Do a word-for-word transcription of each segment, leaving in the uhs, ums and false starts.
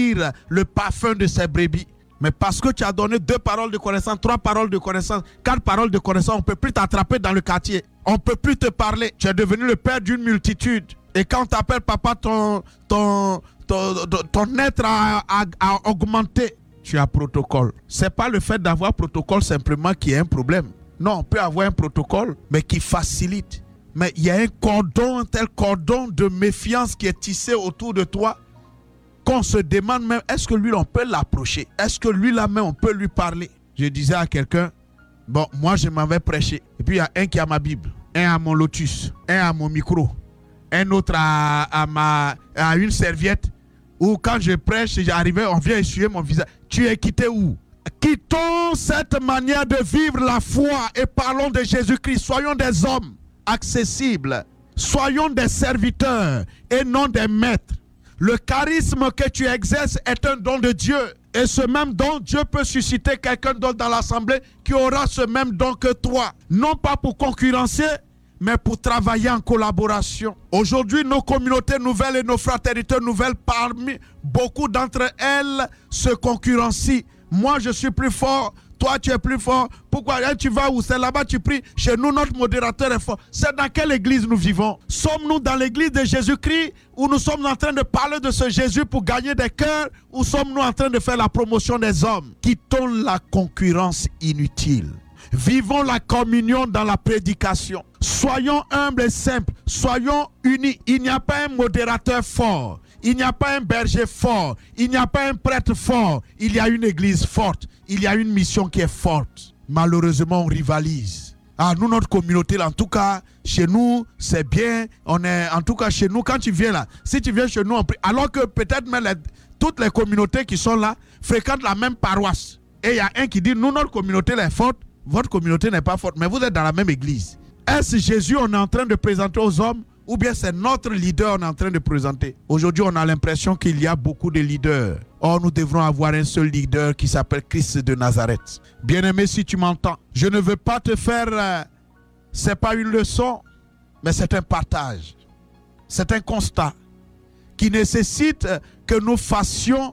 sentir le parfum de ses brebis. Mais parce que tu as donné deux paroles de connaissance, trois paroles de connaissance, quatre paroles de connaissance, on ne peut plus t'attraper dans le quartier. On ne peut plus te parler. Tu es devenu le père d'une multitude. Et quand on t'appelle papa, ton, ton, ton, ton, ton être a, a, a augmenté. Tu as protocole. Ce n'est pas le fait d'avoir protocole simplement qui est un problème. Non, on peut avoir un protocole, mais qui facilite. Mais il y a un cordon, un tel cordon de méfiance qui est tissé autour de toi, qu'on se demande même, est-ce que lui, on peut l'approcher? Est-ce que lui, là même, on peut lui parler? Je disais à quelqu'un, bon, moi, je m'avais prêché. Et puis, il y a un qui a ma Bible, un à mon lotus, un à mon micro, un autre à, à, ma, à une serviette, où quand je prêche, j'arrivais, on vient essuyer mon visage. Tu es quitté où? Quittons cette manière de vivre la foi et parlons de Jésus-Christ. Soyons des hommes accessibles. Soyons des serviteurs et non des maîtres. Le charisme que tu exerces est un don de Dieu. Et ce même don, Dieu peut susciter quelqu'un d'autre dans l'assemblée qui aura ce même don que toi. Non pas pour concurrencer, mais pour travailler en collaboration. Aujourd'hui, nos communautés nouvelles et nos fraternités nouvelles, parmi beaucoup d'entre elles, se concurrencient. Moi, je suis plus fort. Toi, tu es plus fort. Pourquoi? Et tu vas où? C'est là-bas, tu pries. Chez nous, notre modérateur est fort. C'est dans quelle église nous vivons? Sommes-nous dans l'église de Jésus-Christ où nous sommes en train de parler de ce Jésus pour gagner des cœurs? Ou sommes-nous en train de faire la promotion des hommes? Quittons la concurrence inutile. Vivons la communion dans la prédication. Soyons humbles et simples. Soyons unis. Il n'y a pas un modérateur fort. Il n'y a pas un berger fort. Il n'y a pas un prêtre fort. Il y a une église forte. Il y a une mission qui est forte. Malheureusement, on rivalise. Ah, nous, notre communauté, là, en tout cas, chez nous, c'est bien. On est, en tout cas, chez nous, quand tu viens là, si tu viens chez nous, on prie. Alors que peut-être même les, toutes les communautés qui sont là fréquentent la même paroisse. Et il y a un qui dit, nous, notre communauté là, est forte. Votre communauté n'est pas forte, mais vous êtes dans la même église. Est-ce Jésus on est en train de présenter aux hommes ou bien c'est notre leader on est en train de présenter? Aujourd'hui, on a l'impression qu'il y a beaucoup de leaders. Or, nous devrons avoir un seul leader qui s'appelle Christ de Nazareth. Bien-aimé, si tu m'entends, je ne veux pas te faire... Euh, c'est pas une leçon, mais c'est un partage. C'est un constat qui nécessite que nous fassions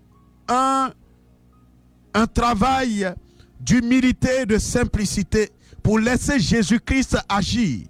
un, un travail d'humilité et de simplicité pour laisser Jésus-Christ agir.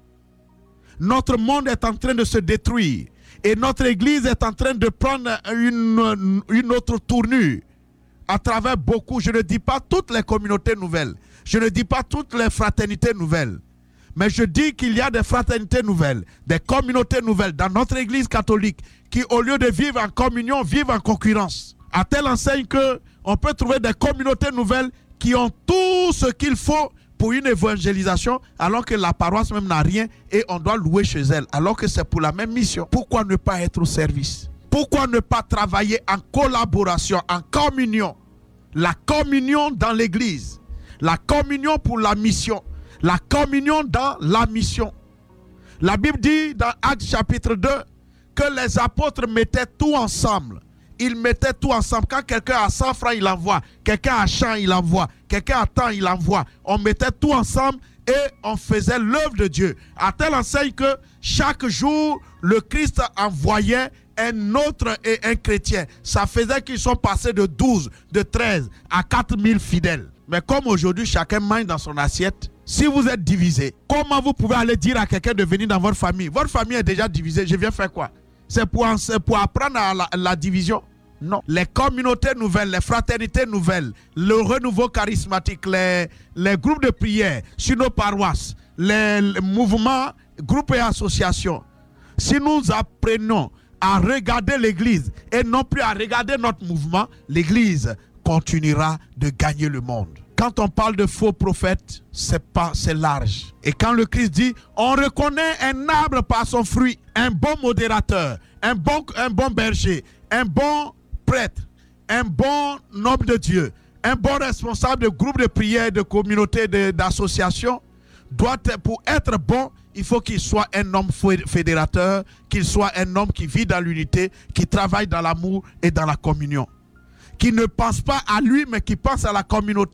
Notre monde est en train de se détruire et notre église est en train de prendre une, une autre tournure à travers beaucoup, je ne dis pas toutes les communautés nouvelles, je ne dis pas toutes les fraternités nouvelles, mais je dis qu'il y a des fraternités nouvelles, des communautés nouvelles dans notre église catholique qui, au lieu de vivre en communion, vivent en concurrence. À telle enseigne qu'on peut trouver des communautés nouvelles qui ont tout ce qu'il faut pour une évangélisation, alors que la paroisse même n'a rien et on doit louer chez elle, alors que c'est pour la même mission. Pourquoi ne pas être au service? Pourquoi ne pas travailler en collaboration, en communion? La communion dans l'église, la communion pour la mission, la communion dans la mission. La Bible dit dans Actes chapitre deux que les apôtres mettaient tout ensemble. Ils mettaient tout ensemble. Quand quelqu'un a cent francs, il envoie. Quelqu'un a cent, il envoie. Quelqu'un a tant, il envoie. On mettait tout ensemble et on faisait l'œuvre de Dieu. À telle enseigne que chaque jour, le Christ envoyait un autre et un chrétien. Ça faisait qu'ils sont passés de douze, de treize à quatre mille fidèles. Mais comme aujourd'hui, chacun mange dans son assiette, si vous êtes divisé, comment vous pouvez aller dire à quelqu'un de venir dans votre famille? Votre famille est déjà divisée, je viens faire quoi? C'est pour, pour apprendre à la, la division? Non. Les communautés nouvelles, les fraternités nouvelles, le renouveau charismatique, les, les groupes de prière sur nos paroisses, les, les mouvements, groupes et associations. Si nous apprenons à regarder l'église et non plus à regarder notre mouvement, l'église continuera de gagner le monde. Quand on parle de faux prophètes, c'est pas, c'est large. Et quand le Christ dit, on reconnaît un arbre par son fruit, un bon modérateur, un bon, un bon berger, un bon prêtre, un bon homme de Dieu, un bon responsable de groupe de prière, de communauté, d'association, doit être, pour être bon, il faut qu'il soit un homme fédérateur, qu'il soit un homme qui vit dans l'unité, qui travaille dans l'amour et dans la communion. Qui ne pense pas à lui, mais qui pense à la communauté.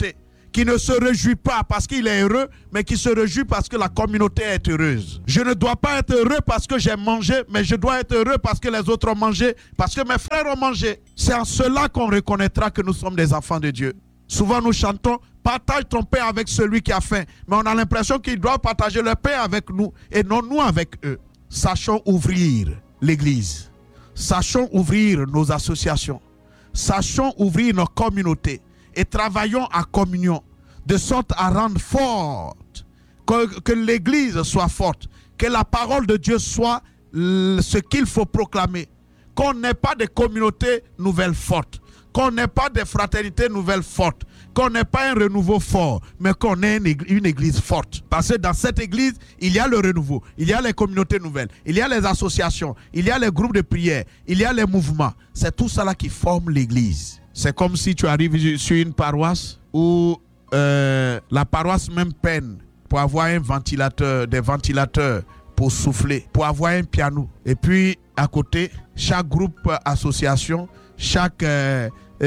qui ne se réjouit pas parce qu'il est heureux, mais qui se réjouit parce que la communauté est heureuse. Je ne dois pas être heureux parce que j'ai mangé, mais je dois être heureux parce que les autres ont mangé, parce que mes frères ont mangé. C'est en cela qu'on reconnaîtra que nous sommes des enfants de Dieu. Souvent nous chantons « Partage ton pain avec celui qui a faim », mais on a l'impression qu'ils doivent partager leur pain avec nous et non nous avec eux. Sachons ouvrir l'église. Sachons ouvrir nos associations. Sachons ouvrir nos communautés et travaillons à communion de sorte à rendre forte, que, que l'église soit forte, que la parole de Dieu soit ce qu'il faut proclamer, qu'on n'ait pas de communautés nouvelles fortes, qu'on n'ait pas de fraternités nouvelles fortes, qu'on n'ait pas un renouveau fort, mais qu'on ait une église, une église forte. Parce que dans cette église, il y a le renouveau, il y a les communautés nouvelles, il y a les associations, il y a les groupes de prière, il y a les mouvements. C'est tout cela qui forme l'église. C'est comme si tu arrives sur une paroisse où euh, la paroisse même peine pour avoir un ventilateur, des ventilateurs pour souffler, pour avoir un piano. Et puis, à côté, chaque groupe, association, chaque euh,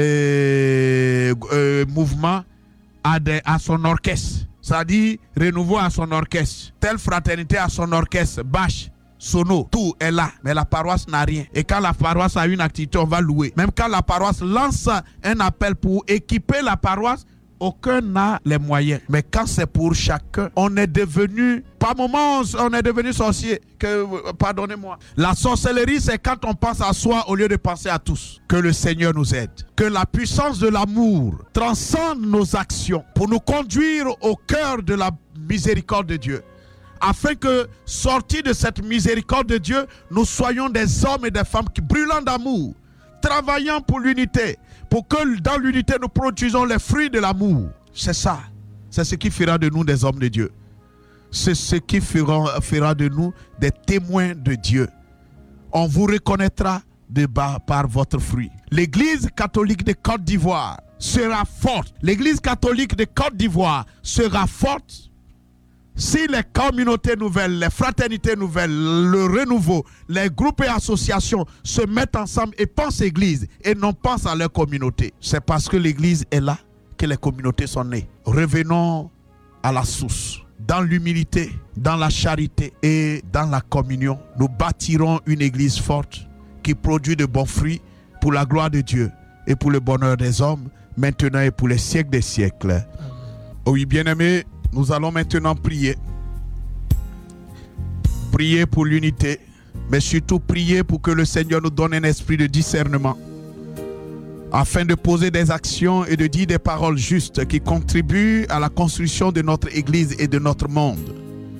euh, euh, mouvement a, des, a son orchestre. C'est-à-dire, renouveau à son orchestre. Telle fraternité a son orchestre, bâche, sono, tout est là. Mais la paroisse n'a rien. Et quand la paroisse a une activité, on va louer. Même quand la paroisse lance un appel pour équiper la paroisse, aucun n'a les moyens. Mais quand c'est pour chacun, on est devenu, par moments, on est devenu sorcier. Que, pardonnez-moi. La sorcellerie, c'est quand on pense à soi au lieu de penser à tous. Que le Seigneur nous aide. Que la puissance de l'amour transcende nos actions pour nous conduire au cœur de la miséricorde de Dieu. Afin que, sortis de cette miséricorde de Dieu, nous soyons des hommes et des femmes qui brûlent d'amour, travaillant pour l'unité, pour que dans l'unité nous produisons les fruits de l'amour. C'est ça. C'est ce qui fera de nous des hommes de Dieu. C'est ce qui fera, fera de nous des témoins de Dieu. On vous reconnaîtra de bas par votre fruit. L'Église catholique de Côte d'Ivoire sera forte. L'Église catholique de Côte d'Ivoire sera forte si les communautés nouvelles, les fraternités nouvelles, le renouveau, les groupes et associations se mettent ensemble et pensent Église et non pensent à leur communauté. C'est parce que l'Église est là que les communautés sont nées. Revenons à la source. Dans l'humilité, dans la charité et dans la communion, nous bâtirons une Église forte qui produit de bons fruits pour la gloire de Dieu et pour le bonheur des hommes, maintenant et pour les siècles des siècles. Oui, bien-aimés, nous allons maintenant prier. Prier pour l'unité, mais surtout prier pour que le Seigneur nous donne un esprit de discernement, afin de poser des actions et de dire des paroles justes qui contribuent à la construction de notre Église et de notre monde.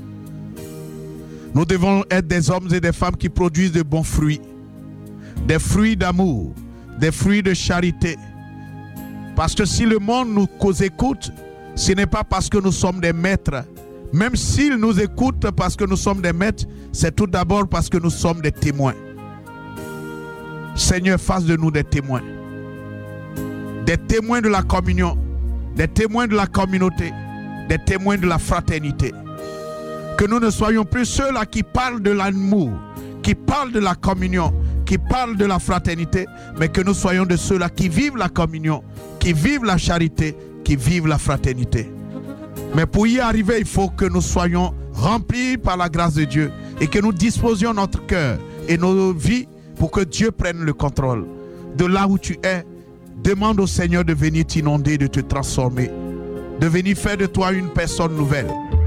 Nous devons être des hommes et des femmes qui produisent de bons fruits, des fruits d'amour, des fruits de charité. Parce que si le monde nous écoute, ce n'est pas parce que nous sommes des maîtres. Même s'ils nous écoutent parce que nous sommes des maîtres, c'est tout d'abord parce que nous sommes des témoins. Seigneur, fasse de nous des témoins. Des témoins de la communion, des témoins de la communauté, des témoins de la fraternité. Que nous ne soyons plus ceux-là qui parlent de l'amour, qui parlent de la communion, qui parlent de la fraternité, mais que nous soyons de ceux-là qui vivent la communion, qui vivent la charité, qui vivent la fraternité. Mais pour y arriver, il faut que nous soyons remplis par la grâce de Dieu et que nous disposions notre cœur et nos vies pour que Dieu prenne le contrôle. De là où tu es, demande au Seigneur de venir t'inonder, de te transformer, de venir faire de toi une personne nouvelle.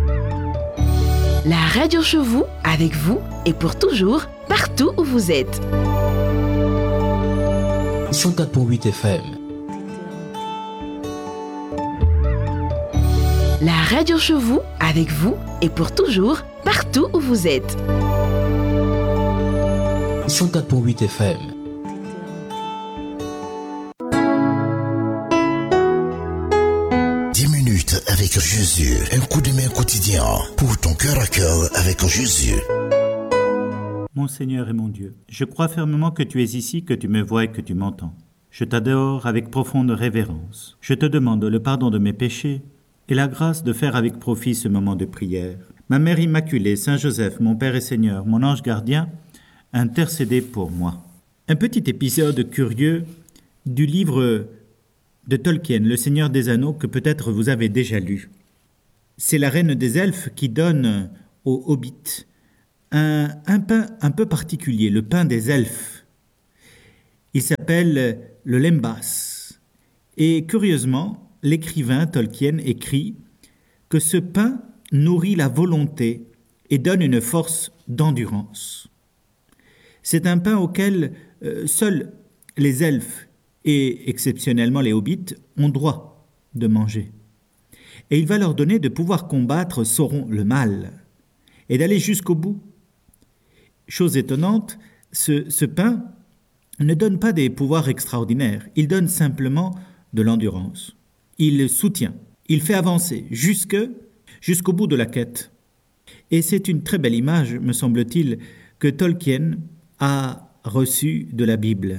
La radio chez vous, avec vous et pour toujours, partout où vous êtes. cent quatre virgule huit F M. La radio chez vous, avec vous et pour toujours, partout où vous êtes. cent quatre virgule huit F M. dix minutes avec Jésus, un coup de main quotidien pour ton cœur à cœur avec Jésus. Mon Seigneur et mon Dieu, je crois fermement que tu es ici, que tu me vois et que tu m'entends. Je t'adore avec profonde révérence. Je te demande le pardon de mes péchés et la grâce de faire avec profit ce moment de prière. Ma Mère Immaculée, Saint Joseph, mon Père et Seigneur, mon ange gardien, intercédez pour moi. Un petit épisode curieux du livre de Tolkien, Le Seigneur des Anneaux, que peut-être vous avez déjà lu. C'est la reine des elfes qui donne aux hobbits un, un pain un peu particulier, le pain des elfes. Il s'appelle le lembas. Et curieusement, l'écrivain Tolkien écrit que ce pain nourrit la volonté et donne une force d'endurance. C'est un pain auquel euh, seuls les elfes et exceptionnellement les hobbits ont droit de manger. Et il va leur donner de pouvoir combattre Sauron le mal et d'aller jusqu'au bout. Chose étonnante, ce, ce pain ne donne pas des pouvoirs extraordinaires, il donne simplement de l'endurance. Il soutient, il fait avancer jusque, jusqu'au bout de la quête. Et c'est une très belle image, me semble-t-il, que Tolkien a reçue de la Bible.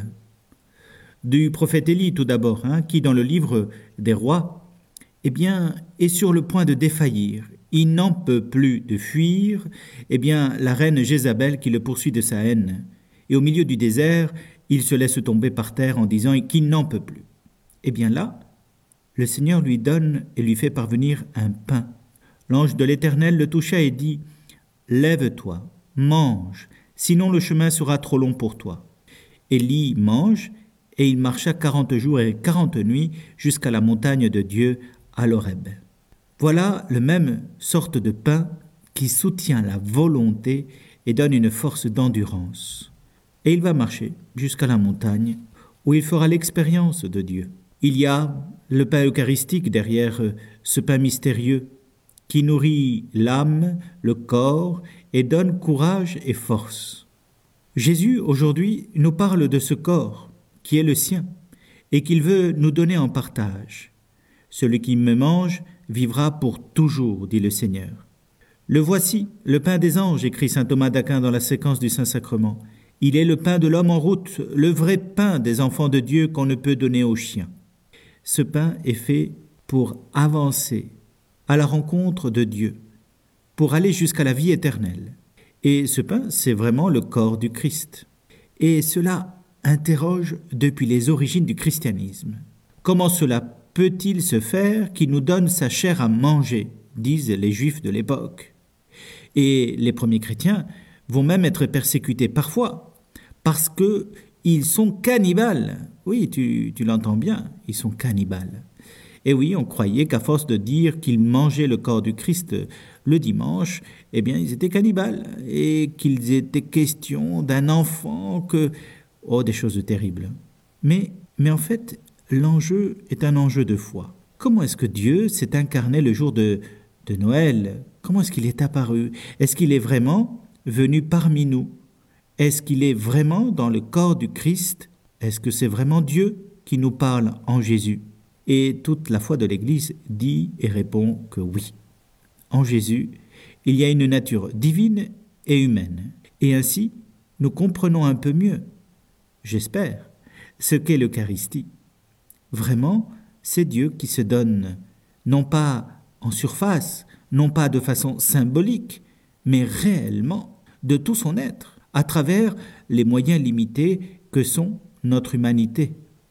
Du prophète Élie tout d'abord, hein, qui dans le livre des rois, eh bien, est sur le point de défaillir. Il n'en peut plus de fuir, eh bien, la reine Jézabel qui le poursuit de sa haine. Et au milieu du désert, il se laisse tomber par terre en disant qu'il n'en peut plus. Eh bien là, le Seigneur lui donne et lui fait parvenir un pain. L'ange de l'Éternel le toucha et dit « Lève-toi, mange, sinon le chemin sera trop long pour toi. » Élie mange, et il marcha quarante jours et quarante nuits jusqu'à la montagne de Dieu à l'Horeb. Voilà le même sorte de pain qui soutient la volonté et donne une force d'endurance. Et il va marcher jusqu'à la montagne où il fera l'expérience de Dieu. Il y a le pain eucharistique derrière ce pain mystérieux qui nourrit l'âme, le corps et donne courage et force. Jésus, aujourd'hui, nous parle de ce corps qui est le sien et qu'il veut nous donner en partage. Celui qui me mange vivra pour toujours, dit le Seigneur. Le voici, le pain des anges, écrit saint Thomas d'Aquin dans la séquence du Saint-Sacrement. Il est le pain de l'homme en route, le vrai pain des enfants de Dieu qu'on ne peut donner aux chiens. Ce pain est fait pour avancer à la rencontre de Dieu, pour aller jusqu'à la vie éternelle. Et ce pain, c'est vraiment le corps du Christ. Et cela interroge depuis les origines du christianisme. Comment cela peut-il se faire qu'il nous donne sa chair à manger, disent les Juifs de l'époque. Et les premiers chrétiens vont même être persécutés parfois, parce qu'ils sont cannibales. Oui, tu, tu l'entends bien, ils sont cannibales. Et oui, on croyait qu'à force de dire qu'ils mangeaient le corps du Christ le dimanche, eh bien, ils étaient cannibales, et qu'il était question d'un enfant que... Oh, des choses terribles. Mais, mais en fait, l'enjeu est un enjeu de foi. Comment est-ce que Dieu s'est incarné le jour de, de Noël? Comment est-ce qu'il est apparu? Est-ce qu'il est vraiment venu parmi nous? Est-ce qu'il est vraiment dans le corps du Christ? Est-ce que c'est vraiment Dieu qui nous parle en Jésus? Et toute la foi de l'Église dit et répond que oui. En Jésus, il y a une nature divine et humaine. Et ainsi, nous comprenons un peu mieux, j'espère, ce qu'est l'Eucharistie. Vraiment, c'est Dieu qui se donne, non pas en surface, non pas de façon symbolique, mais réellement de tout son être, à travers les moyens limités que sont notre humanité.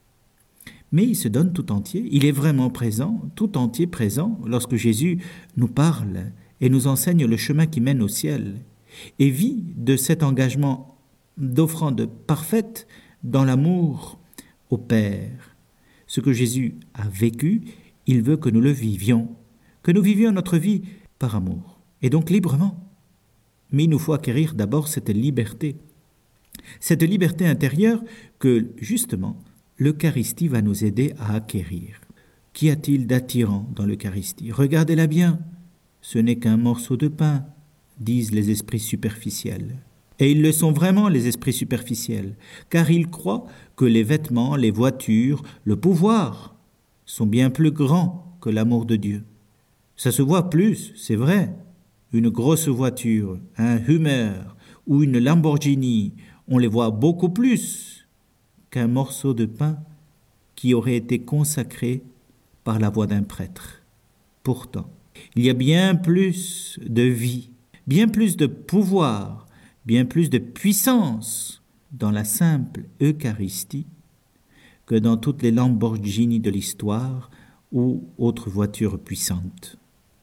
Mais il se donne tout entier, il est vraiment présent, tout entier présent, lorsque Jésus nous parle et nous enseigne le chemin qui mène au ciel, et vit de cet engagement d'offrande parfaite dans l'amour au Père. Ce que Jésus a vécu, il veut que nous le vivions, que nous vivions notre vie par amour, et donc librement. Mais il nous faut acquérir d'abord cette liberté, cette liberté intérieure que, justement, l'Eucharistie va nous aider à acquérir. Qu'y a-t-il d'attirant dans l'Eucharistie? Regardez-la bien, ce n'est qu'un morceau de pain, disent les esprits superficiels. Et ils le sont vraiment, les esprits superficiels, car ils croient que les vêtements, les voitures, le pouvoir sont bien plus grands que l'amour de Dieu. Ça se voit plus, c'est vrai. Une grosse voiture, un Hummer ou une Lamborghini, on les voit beaucoup plus qu'un morceau de pain qui aurait été consacré par la voix d'un prêtre. Pourtant, il y a bien plus de vie, bien plus de pouvoir, bien plus de puissance dans la simple Eucharistie que dans toutes les Lamborghini de l'histoire ou autres voitures puissantes.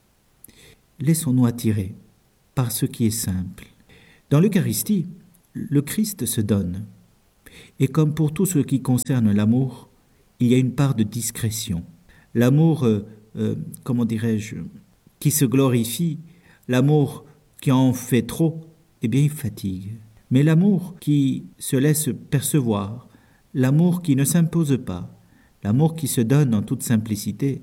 Laissons-nous attirer par ce qui est simple. Dans l'Eucharistie, le Christ se donne. Et comme pour tout ce qui concerne l'amour, il y a une part de discrétion. L'amour, euh, euh, comment dirais-je, qui se glorifie, l'amour qui en fait trop, eh bien il fatigue. Mais l'amour qui se laisse percevoir, l'amour qui ne s'impose pas, l'amour qui se donne en toute simplicité,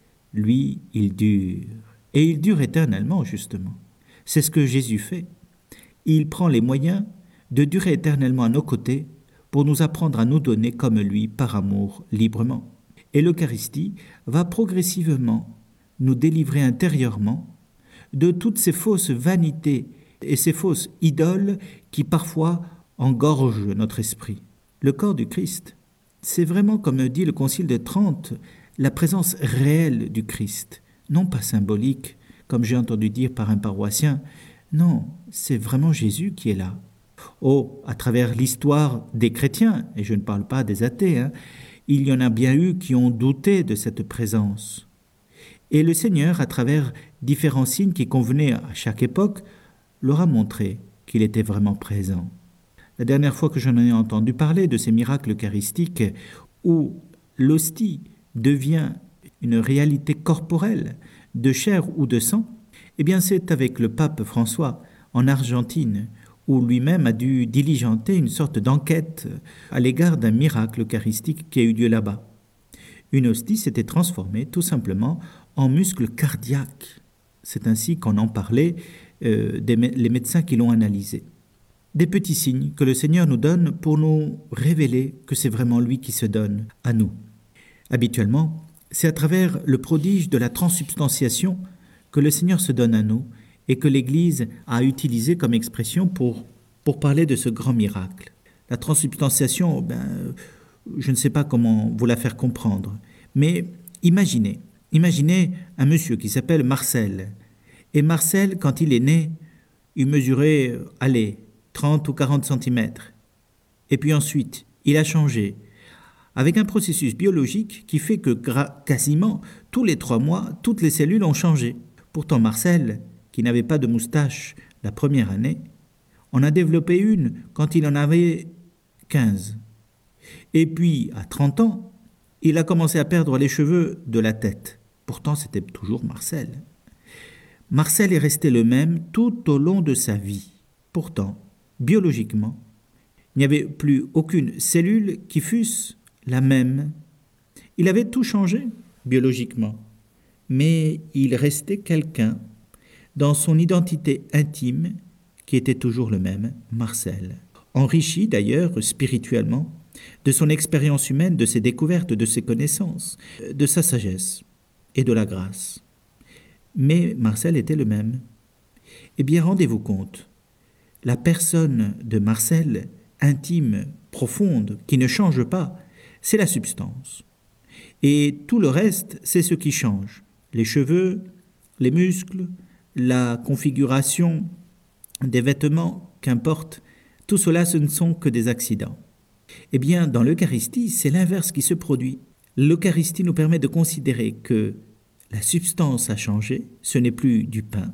lui, il dure. Et il dure éternellement, justement. C'est ce que Jésus fait. Il prend les moyens de durer éternellement à nos côtés pour nous apprendre à nous donner comme lui, par amour, librement. Et l'Eucharistie va progressivement nous délivrer intérieurement de toutes ces fausses vanités et ces fausses idoles qui parfois engorgent notre esprit. Le corps du Christ, c'est vraiment, comme dit le Concile de Trente, la présence réelle du Christ, non pas symbolique, comme j'ai entendu dire par un paroissien. Non, c'est vraiment Jésus qui est là. Oh, à travers l'histoire des chrétiens, et je ne parle pas des athées, hein, il y en a bien eu qui ont douté de cette présence. Et le Seigneur, à travers différents signes qui convenaient à chaque époque, leur a montré qu'il était vraiment présent. La dernière fois que j'en ai entendu parler de ces miracles eucharistiques où l'hostie devient une réalité corporelle, de chair ou de sang, eh bien c'est avec le pape François en Argentine, où lui-même a dû diligenter une sorte d'enquête à l'égard d'un miracle eucharistique qui a eu lieu là-bas. Une hostie s'était transformée tout simplement en muscle cardiaque. C'est ainsi qu'on en parlait euh, des, les médecins qui l'ont analysé. Des petits signes que le Seigneur nous donne pour nous révéler que c'est vraiment lui qui se donne à nous. Habituellement, c'est à travers le prodige de la transsubstantiation que le Seigneur se donne à nous et que l'Église a utilisé comme expression pour, pour parler de ce grand miracle. La transsubstantiation, ben, je ne sais pas comment vous la faire comprendre, mais imaginez, imaginez un monsieur qui s'appelle Marcel. Et Marcel, quand il est né, il mesurait, allez, trente ou quarante centimètres. Et puis ensuite, il a changé, avec un processus biologique qui fait que gra- quasiment tous les trois mois, toutes les cellules ont changé. Pourtant, Marcel, qui n'avait pas de moustache la première année, en a développé une quand il en avait quinze. Et puis, à trente ans, il a commencé à perdre les cheveux de la tête. Pourtant, c'était toujours Marcel. Marcel est resté le même tout au long de sa vie. Pourtant, biologiquement, il n'y avait plus aucune cellule qui fût la même. Il avait tout changé biologiquement, mais il restait quelqu'un dans son identité intime qui était toujours le même, Marcel. Enrichi d'ailleurs spirituellement de son expérience humaine, de ses découvertes, de ses connaissances, de sa sagesse et de la grâce. Mais Marcel était le même. Eh bien, rendez-vous compte, la personne de Marcel, intime, profonde, qui ne change pas, c'est la substance. Et tout le reste, c'est ce qui change. Les cheveux, les muscles, la configuration des vêtements, qu'importe, tout cela, ce ne sont que des accidents. Eh bien, dans l'Eucharistie, c'est l'inverse qui se produit. L'Eucharistie nous permet de considérer que la substance a changé, ce n'est plus du pain,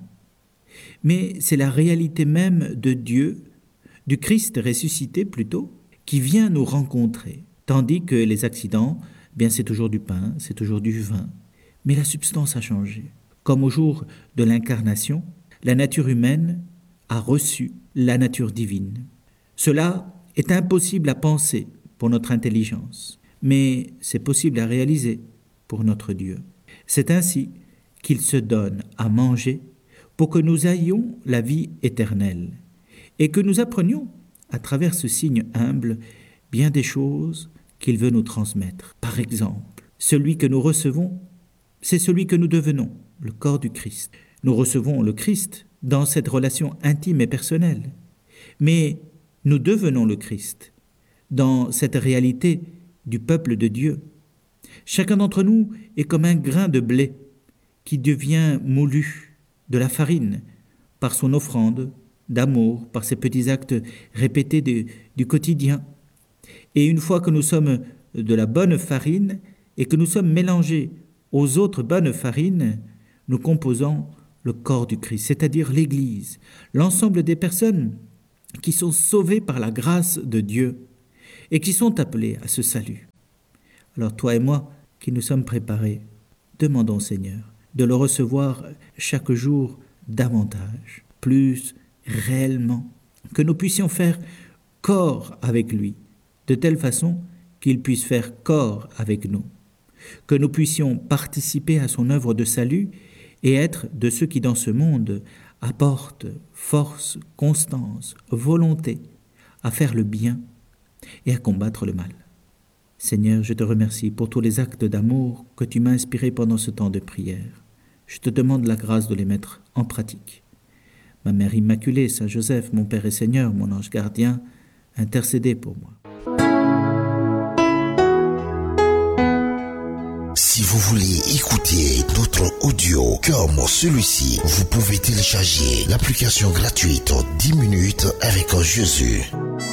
mais c'est la réalité même de Dieu, du Christ ressuscité plutôt, qui vient nous rencontrer. Tandis que les accidents, eh bien c'est toujours du pain, c'est toujours du vin, mais la substance a changé. Comme au jour de l'incarnation, la nature humaine a reçu la nature divine. Cela est impossible à penser pour notre intelligence, mais c'est possible à réaliser pour notre Dieu. C'est ainsi qu'il se donne à manger pour que nous ayons la vie éternelle et que nous apprenions, à travers ce signe humble, bien des choses qu'il veut nous transmettre. Par exemple, celui que nous recevons, c'est celui que nous devenons, le corps du Christ. Nous recevons le Christ dans cette relation intime et personnelle, mais nous devenons le Christ dans cette réalité du peuple de Dieu. Chacun d'entre nous est comme un grain de blé qui devient moulu de la farine par son offrande d'amour, par ses petits actes répétés de, du quotidien. Et une fois que nous sommes de la bonne farine et que nous sommes mélangés aux autres bonnes farines, nous composons le corps du Christ, c'est-à-dire l'Église, l'ensemble des personnes qui sont sauvées par la grâce de Dieu et qui sont appelées à ce salut. Alors toi et moi, qui nous sommes préparés, demandons au Seigneur de le recevoir chaque jour davantage, plus réellement, que nous puissions faire corps avec lui, de telle façon qu'il puisse faire corps avec nous, que nous puissions participer à son œuvre de salut et être de ceux qui dans ce monde apportent force, constance, volonté à faire le bien et à combattre le mal. Seigneur, je te remercie pour tous les actes d'amour que tu m'as inspirés pendant ce temps de prière. Je te demande la grâce de les mettre en pratique. Ma Mère Immaculée, Saint Joseph, mon Père et Seigneur, mon ange gardien, intercédez pour moi. Si vous voulez écouter d'autres audios comme celui-ci, vous pouvez télécharger l'application gratuite dix minutes avec Jésus.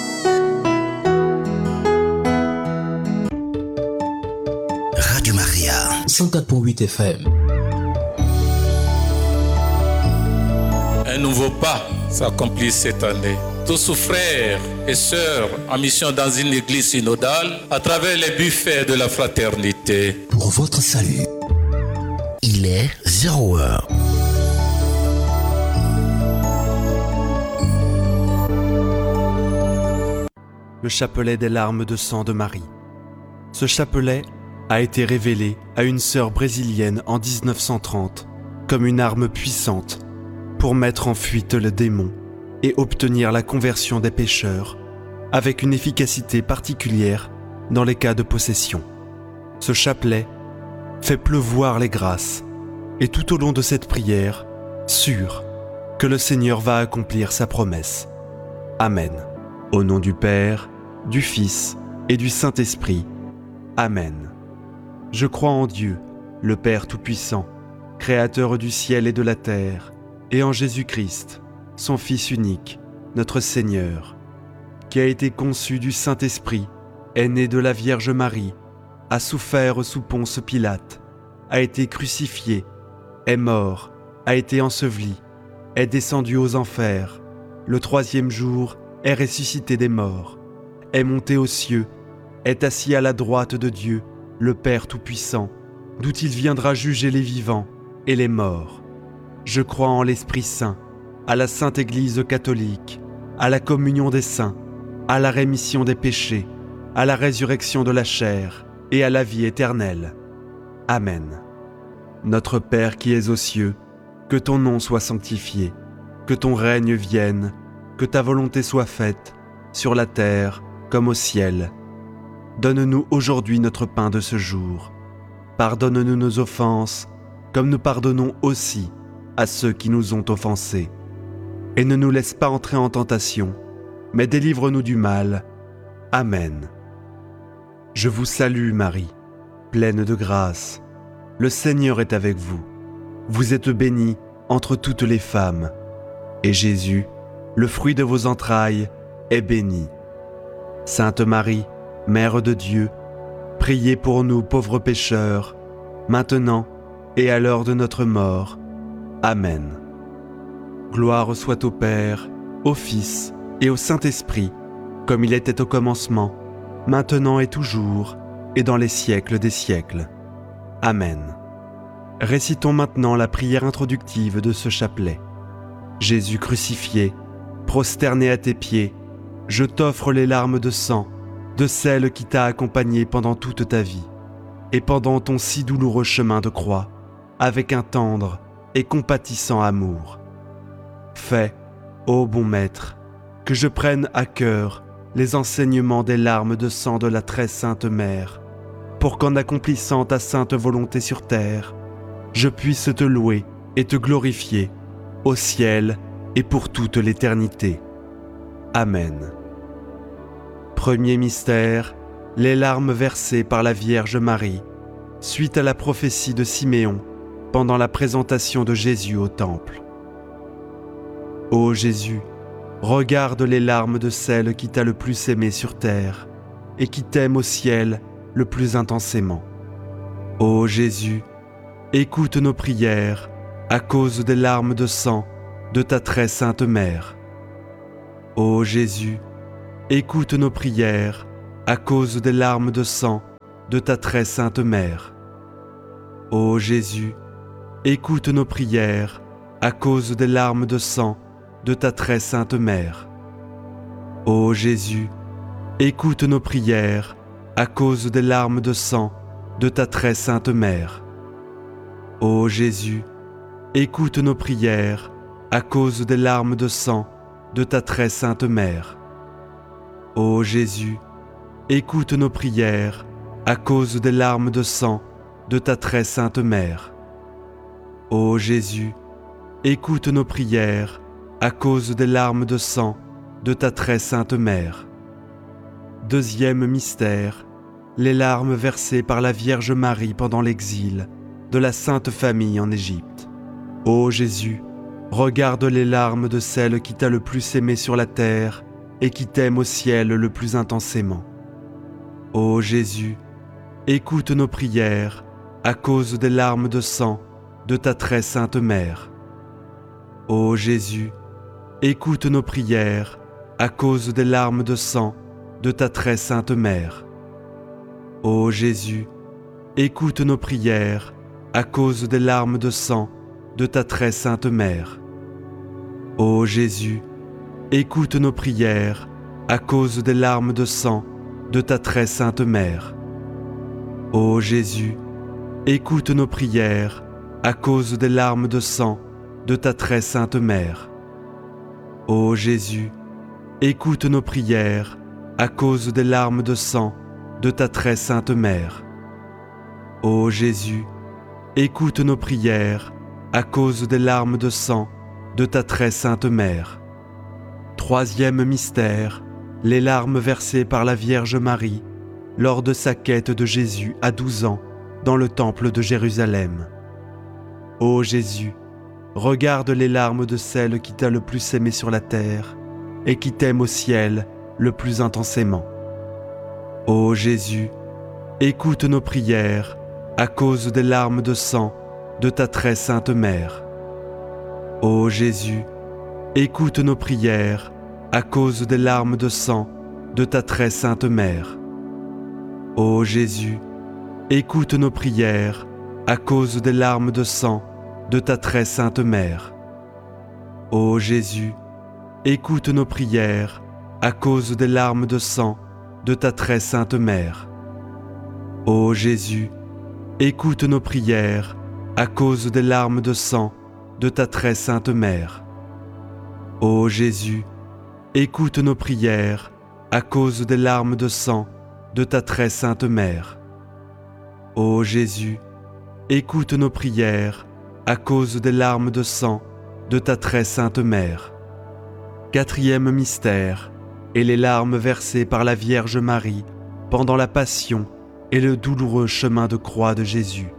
Radio Maria cent quatre virgule huit F M. Un nouveau pas s'accomplit cette année. Tous frères et sœurs en mission dans une église synodale à travers les buffets de la fraternité. Pour votre salut, il est zéro heure. Le chapelet des larmes de sang de Marie. Ce chapelet a été révélé à une sœur brésilienne en dix-neuf cent trente comme une arme puissante pour mettre en fuite le démon et obtenir la conversion des pécheurs, avec une efficacité particulière dans les cas de possession. Ce chapelet fait pleuvoir les grâces, et tout au long de cette prière, sûr que le Seigneur va accomplir sa promesse. Amen. Au nom du Père, du Fils et du Saint-Esprit. Amen. Je crois en Dieu, le Père Tout-Puissant, Créateur du ciel et de la terre, et en Jésus-Christ, son Fils unique, notre Seigneur, qui a été conçu du Saint-Esprit, est né de la Vierge Marie, a souffert sous Ponce Pilate, a été crucifié, est mort, a été enseveli, est descendu aux enfers, le troisième jour est ressuscité des morts, est monté aux cieux, est assis à la droite de Dieu, le Père Tout-Puissant, d'où il viendra juger les vivants et les morts. Je crois en l'Esprit Saint, à la Sainte Église catholique, à la communion des saints, à la rémission des péchés, à la résurrection de la chair et à la vie éternelle. Amen. Notre Père qui es aux cieux, que ton nom soit sanctifié, que ton règne vienne, que ta volonté soit faite, sur la terre comme au ciel. Donne-nous aujourd'hui notre pain de ce jour. Pardonne-nous nos offenses, comme nous pardonnons aussi à ceux qui nous ont offensés. Et ne nous laisse pas entrer en tentation, mais délivre-nous du mal. Amen. Je vous salue Marie, pleine de grâce. Le Seigneur est avec vous. Vous êtes bénie entre toutes les femmes. Et Jésus, le fruit de vos entrailles, est béni. Sainte Marie, Mère de Dieu, priez pour nous pauvres pécheurs, maintenant et à l'heure de notre mort. Amen. Gloire soit au Père, au Fils et au Saint-Esprit, comme il était au commencement, maintenant et toujours, et dans les siècles des siècles. Amen. Récitons maintenant la prière introductive de ce chapelet. Jésus crucifié, prosterné à tes pieds, je t'offre les larmes de sang de celle qui t'a accompagné pendant toute ta vie, et pendant ton si douloureux chemin de croix, avec un tendre et compatissant amour. Fais, ô bon Maître, que je prenne à cœur les enseignements des larmes de sang de la très sainte Mère, pour qu'en accomplissant ta sainte volonté sur terre, je puisse te louer et te glorifier au ciel et pour toute l'éternité. Amen. Premier mystère, les larmes versées par la Vierge Marie, suite à la prophétie de Siméon pendant la présentation de Jésus au temple. Ô Jésus, regarde les larmes de celle qui t'a le plus aimé sur terre et qui t'aime au ciel le plus intensément. Ô Jésus, écoute nos prières à cause des larmes de sang de ta très sainte mère. Ô Jésus, écoute nos prières à cause des larmes de sang de ta très sainte mère. Ô Jésus, écoute nos prières à cause des larmes de sang de ta très sainte mère. Ô Jésus, écoute nos prières à cause des larmes de sang de ta très sainte mère. Ô Jésus, écoute nos prières à cause des larmes de sang de ta très sainte mère. Ô Jésus, écoute nos prières à cause des larmes de sang de ta très sainte mère. Ô Jésus, écoute nos prières à cause des larmes de sang de ta très sainte mère. Deuxième mystère, les larmes versées par la Vierge Marie pendant l'exil de la Sainte Famille en Égypte. Ô Jésus, regarde les larmes de celle qui t'a le plus aimé sur la terre et qui t'aime au ciel le plus intensément. Ô Jésus, écoute nos prières à cause des larmes de sang de ta très sainte mère. Ô Jésus, écoute nos prières à cause des larmes de sang de ta très sainte mère. Ô Jésus, écoute nos prières à cause des larmes de sang de ta très sainte mère. Ô Jésus, écoute nos prières à cause des larmes de sang de ta très sainte mère. Ô Jésus, écoute nos prières à cause des larmes de sang de ta très sainte mère. Ô Jésus, écoute nos prières à cause des larmes de sang de ta très sainte mère. Ô Jésus, écoute nos prières à cause des larmes de sang de ta très sainte mère. Troisième mystère, les larmes versées par la Vierge Marie lors de sa quête de Jésus à douze ans dans le temple de Jérusalem. Ô Jésus, regarde les larmes de celle qui t'a le plus aimé sur la terre et qui t'aime au ciel le plus intensément. Ô Jésus, écoute nos prières à cause des larmes de sang de ta très sainte mère. Ô Jésus, écoute nos prières à cause des larmes de sang de ta très sainte mère. Ô Jésus, écoute nos prières à cause des larmes de sang de ta très sainte mère. Ô Jésus, écoute nos prières à cause des larmes de sang de ta très sainte mère. Ô Jésus, écoute nos prières à cause des larmes de sang de ta très sainte mère. Ô Jésus, écoute nos prières à cause des larmes de sang de ta très sainte mère. Ô Jésus, écoute nos prières à cause des larmes de sang de ta très sainte mère. Quatrième mystère, et les larmes versées par la Vierge Marie pendant la passion et le douloureux chemin de croix de Jésus.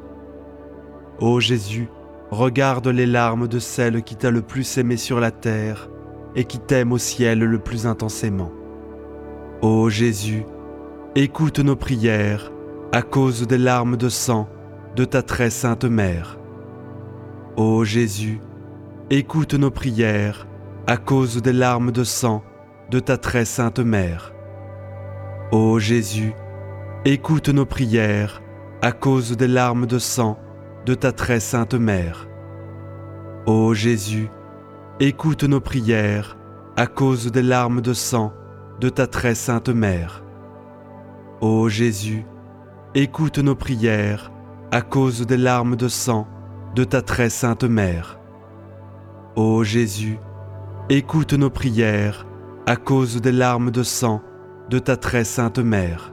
Ô Jésus, regarde les larmes de celle qui t'a le plus aimé sur la terre et qui t'aime au ciel le plus intensément. Ô Jésus, écoute nos prières à cause des larmes de sang de ta très sainte mère. Ô Jésus, écoute nos prières à cause des larmes de sang de ta très sainte mère. Ô Jésus, écoute nos prières à cause des larmes de sang de ta très sainte mère. Ô Jésus, écoute nos prières à cause des larmes de sang de ta très sainte mère. Ô Jésus, écoute nos prières à cause des larmes de sang de ta très sainte mère. Ô Jésus, écoute nos prières à cause des larmes de sang de ta très sainte mère.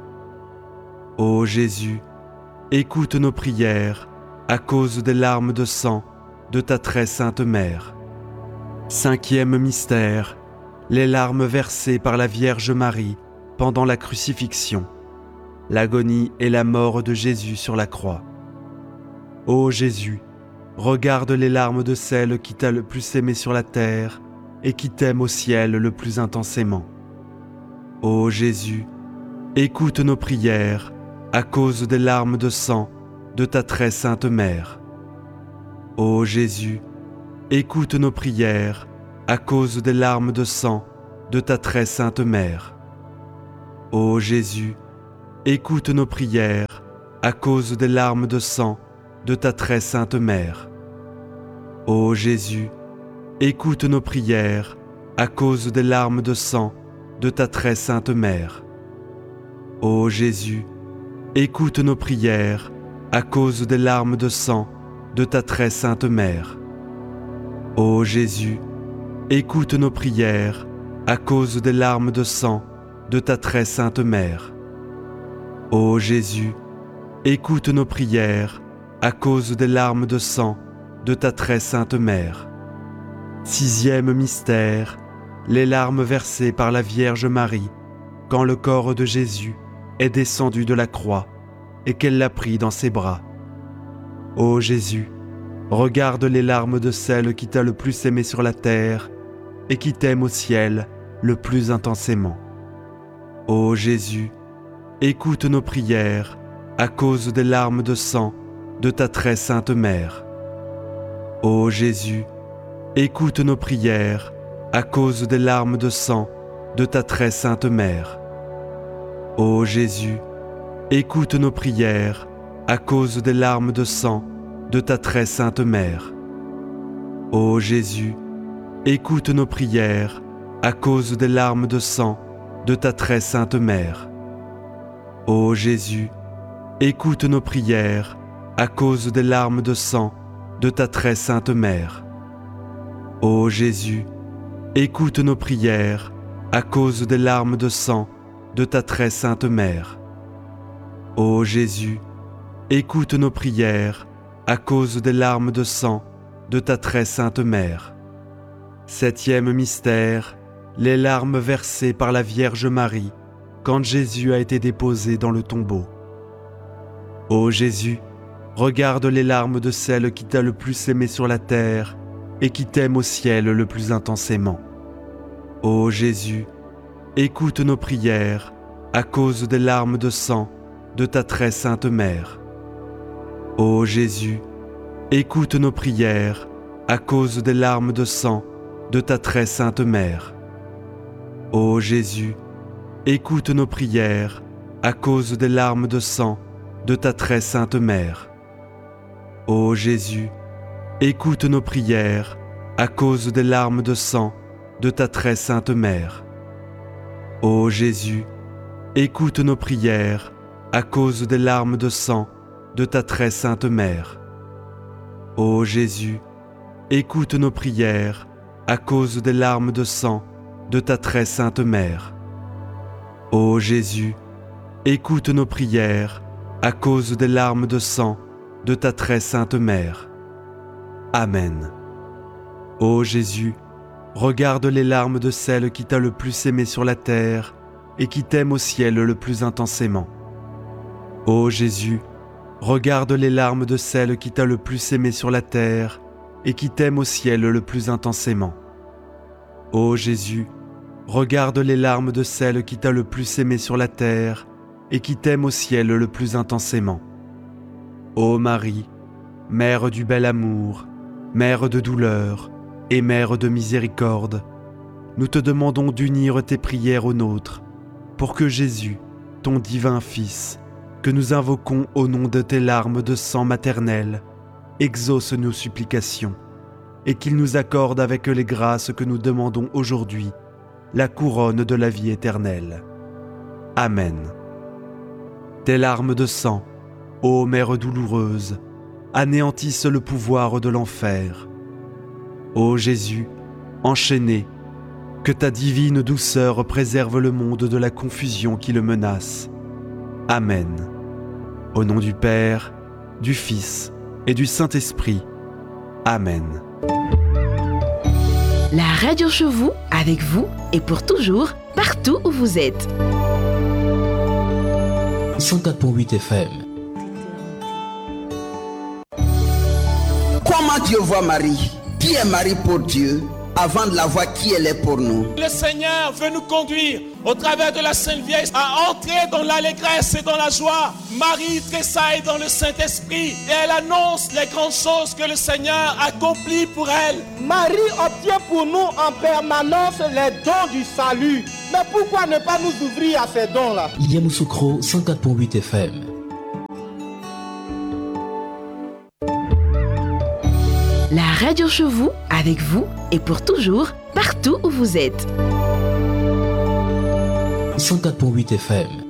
Ô Jésus, écoute nos prières à cause des larmes de sang de ta très sainte mère. Cinquième mystère, les larmes versées par la Vierge Marie pendant la crucifixion, l'agonie et la mort de Jésus sur la croix. Ô Jésus, regarde les larmes de celle qui t'a le plus aimé sur la terre et qui t'aime au ciel le plus intensément. Ô Jésus, écoute nos prières à cause des larmes de sang de ta très sainte mère. Ô Jésus, écoute nos prières à cause des larmes de sang de ta très sainte mère. Ô Jésus, écoute nos prières à cause des larmes de sang de ta très sainte mère. Ô Jésus, écoute nos prières à cause des larmes de sang de ta très sainte mère. Ô Jésus, écoute nos prières à cause des larmes de sang de ta très sainte mère. Ô Jésus, écoute nos prières à cause des larmes de sang de ta très sainte mère. Ô Jésus, écoute nos prières à cause des larmes de sang de ta très sainte mère. Sixième mystère, les larmes versées par la Vierge Marie quand le corps de Jésus est descendu de la croix et qu'elle l'a pris dans ses bras. Ô Jésus, regarde les larmes de celle qui t'a le plus aimé sur la terre et qui t'aime au ciel le plus intensément. Ô Jésus, écoute nos prières à cause des larmes de sang de ta très sainte mère. Ô Jésus, écoute nos prières à cause des larmes de sang de ta très sainte mère. Ô Jésus, écoute nos prières à cause des larmes de sang de ta très sainte mère. Ô Jésus, écoute nos prières à cause des larmes de sang de ta très sainte mère. Ô Jésus, écoute nos prières à cause des larmes de sang de ta très sainte mère. Ô Jésus, écoute nos prières à cause des larmes de sang de ta très sainte mère. Ô Jésus, écoute nos prières à cause des larmes de sang de ta très sainte mère. Septième mystère, les larmes versées par la Vierge Marie quand Jésus a été déposé dans le tombeau. Ô Jésus, regarde les larmes de celle qui t'a le plus aimé sur la terre et qui t'aime au ciel le plus intensément. Ô Jésus, écoute nos prières à cause des larmes de sang de ta très sainte mère. Ô Jésus, écoute nos prières à cause des larmes de sang de ta très sainte mère. Ô Jésus, écoute nos prières à cause des larmes de sang de ta très sainte mère. Ô Jésus, écoute nos prières à cause des larmes de sang de ta très sainte mère. Ô Jésus, écoute nos prières à cause des larmes de sang de ta très sainte mère. Ô Jésus, écoute nos prières à cause des larmes de sang de ta très sainte mère. Ô Jésus, écoute nos prières à cause des larmes de sang de ta très sainte mère. Amen. Ô Jésus, regarde les larmes de celle qui t'a le plus aimé sur la terre et qui t'aime au ciel le plus intensément. Ô Jésus, regarde les larmes de celle qui t'a le plus aimé sur la terre et qui t'aime au ciel le plus intensément. Ô Jésus, regarde les larmes de celle qui t'a le plus aimé sur la terre et qui t'aime au ciel le plus intensément. Ô Marie, Mère du bel amour, Mère de douleur et Mère de miséricorde, nous te demandons d'unir tes prières aux nôtres, pour que Jésus, ton divin Fils, que nous invoquons au nom de tes larmes de sang maternel, exauce nos supplications, et qu'il nous accorde avec les grâces que nous demandons aujourd'hui, la couronne de la vie éternelle. Amen. Tes larmes de sang, ô Mère douloureuse, anéantissent le pouvoir de l'enfer. Ô Jésus, enchaîné, que ta divine douceur préserve le monde de la confusion qui le menace. Amen. Au nom du Père, du Fils et du Saint-Esprit. Amen. La radio chez vous, avec vous et pour toujours, partout où vous êtes. cent quatre virgule huit F M. Comment Dieu voit Marie? Qui est Marie pour Dieu? Avant de la voir, qui elle est pour nous? Le Seigneur veut nous conduire au travers de la Sainte Vierge, à entrer dans l'allégresse et dans la joie. Marie tressaille dans le Saint-Esprit et elle annonce les grandes choses que le Seigneur accomplit pour elle. Marie obtient pour nous en permanence les dons du salut. Mais pourquoi ne pas nous ouvrir à ces dons-là? Yamoussoukro cent quatre virgule huit F M. La radio chez vous, avec vous et pour toujours, partout où vous êtes. cent quatre virgule huit F M.